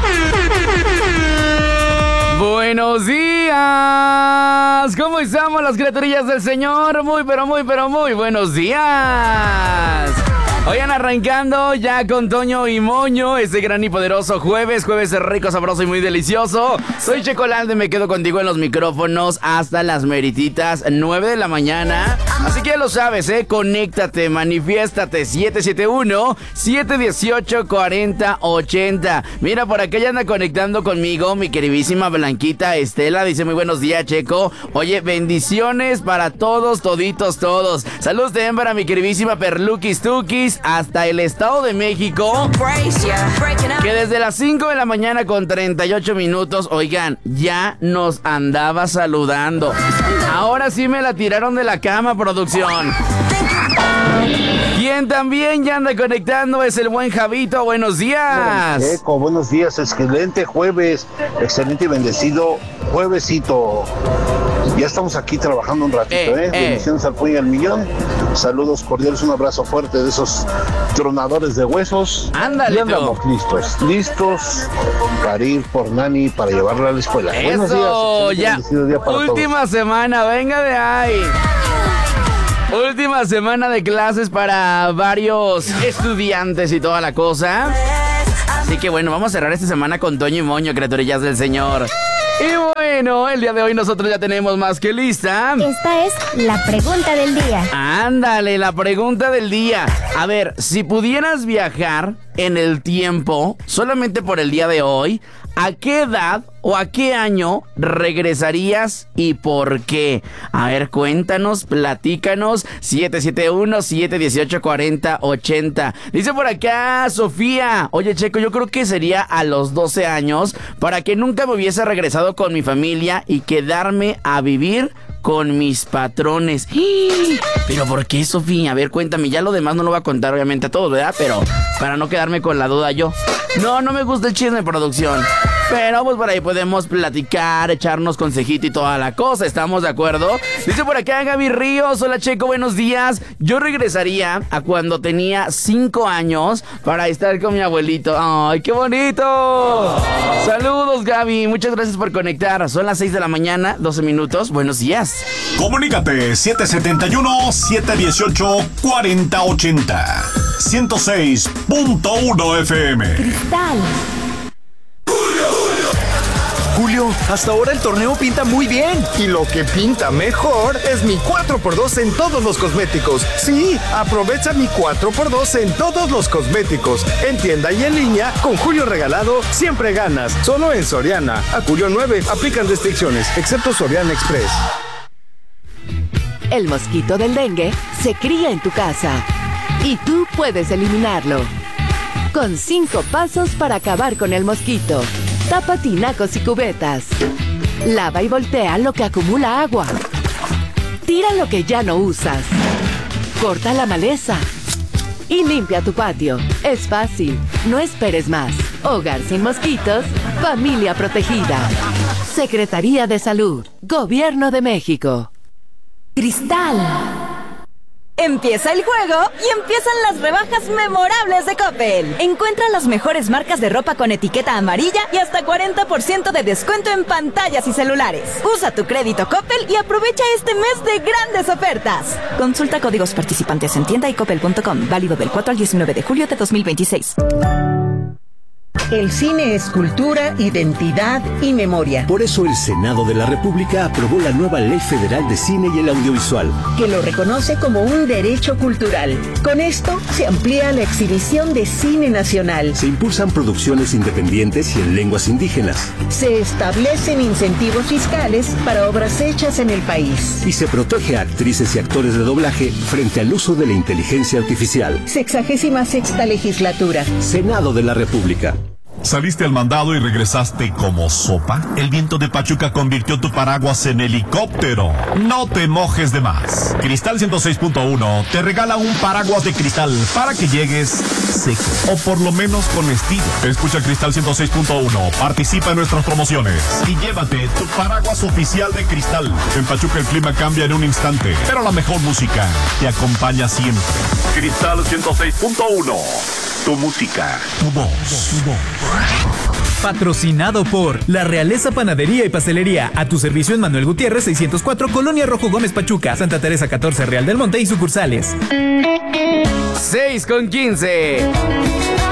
Buenos días. ¿Cómo estamos las criaturillas del Señor? Muy buenos días. Vayan arrancando ya con Toño y Moño, este gran y poderoso jueves rico, sabroso y muy delicioso. Soy Checolande, me quedo contigo en los micrófonos hasta las merititas 9 de la mañana. Así que ya lo sabes, conéctate, manifiéstate, 771-718-4080. Mira, por acá ya anda conectando conmigo mi queridísima Blanquita Estela, dice muy buenos días, Checo. Oye, bendiciones para todos, toditos, todos. Saludos también para mi queridísima Perluquis Tuquis, hasta el Estado de México, que desde las 5 de la mañana con 38 minutos, oigan, ya nos andaba saludando. Ahora sí me la tiraron de la cama, producción. Quien también ya anda conectando es el buen Javito. Buenos días. Eco, buenos días, excelente jueves, excelente y bendecido juevesito. Ya estamos aquí trabajando un ratito, Bendiciones al puño y al millón. Saludos cordiales, un abrazo fuerte de esos tronadores de huesos. Ándale, y andamos listos para ir por Nani para llevarla a la escuela. Buenos días, ya. Día para última todos. Semana, venga de ahí. Última semana de clases para varios estudiantes y toda la cosa. Así que bueno, vamos a cerrar esta semana con Toño y Moño, criaturillas del Señor. Y bueno, el día de hoy nosotros ya tenemos más que lista. Esta es la pregunta del día. Ándale, la pregunta del día. A ver, si pudieras viajar en el tiempo solamente por el día de hoy, ¿a qué edad o a qué año regresarías y por qué? A ver, cuéntanos, platícanos. 771-718-4080. Dice por acá Sofía: oye, Checo, yo creo que sería a los 12 años para que nunca me hubiese regresado con mi familia y quedarme a vivir con mis patrones. ¿Pero por qué, Sofía? A ver, cuéntame. Ya lo demás no lo voy a contar, obviamente, a todos, ¿verdad? Pero para no quedarme con la duda yo. No me gusta el chisme, producción. Pero pues por ahí podemos platicar, echarnos consejito y toda la cosa. ¿Estamos de acuerdo? Dice por acá Gaby Ríos: hola, Checo, buenos días. Yo regresaría a cuando tenía 5 años para estar con mi abuelito. ¡Ay, qué bonito! Saludos, Gaby. Muchas gracias por conectar. Son las 6 de la mañana, 12 minutos. Buenos días. Comunícate 771-718-4080. 106.1 FM. Cristal. Julio, hasta ahora el torneo pinta muy bien. Y lo que pinta mejor es mi 4x2 en todos los cosméticos. Sí, aprovecha mi 4x2 en todos los cosméticos. En tienda y en línea, con Julio regalado, siempre ganas. Solo en Soriana. A Julio 9, aplican restricciones, excepto Soriana Express. El mosquito del dengue se cría en tu casa. Y tú puedes eliminarlo. Con 5 pasos para acabar con el mosquito. Tapa tinacos y cubetas. Lava y voltea lo que acumula agua. Tira lo que ya no usas. Corta la maleza. Y limpia tu patio. Es fácil. No esperes más. Hogar sin mosquitos. Familia protegida. Secretaría de Salud. Gobierno de México. Cristal. Empieza el juego y empiezan las rebajas memorables de Coppel. Encuentra las mejores marcas de ropa con etiqueta amarilla y hasta 40% de descuento en pantallas y celulares. Usa tu crédito Coppel y aprovecha este mes de grandes ofertas. Consulta códigos participantes en tienda y coppel.com. Válido del 4 al 19 de julio de 2026. El cine es cultura, identidad y memoria. Por eso el Senado de la República aprobó la nueva Ley Federal de Cine y el Audiovisual, que lo reconoce como un derecho cultural. Con esto se amplía la exhibición de cine nacional. Se impulsan producciones independientes y en lenguas indígenas. Se establecen incentivos fiscales para obras hechas en el país. Y se protege a actrices y actores de doblaje frente al uso de la inteligencia artificial. 66ª legislatura. Senado de la República. ¿Saliste al mandado y regresaste como sopa? El viento de Pachuca convirtió tu paraguas en helicóptero. No te mojes de más. Cristal 106.1 te regala un paraguas de cristal para que llegues seco, o por lo menos con estilo. Escucha Cristal 106.1, participa en nuestras promociones y llévate tu paraguas oficial de Cristal. En Pachuca el clima cambia en un instante, pero la mejor música te acompaña siempre. Cristal 106.1. Tu música, tu voz. Patrocinado por La Realeza Panadería y Pastelería. A tu servicio en Manuel Gutiérrez 604, Colonia Rojo Gómez Pachuca, Santa Teresa 14, Real del Monte y sucursales. 6:15.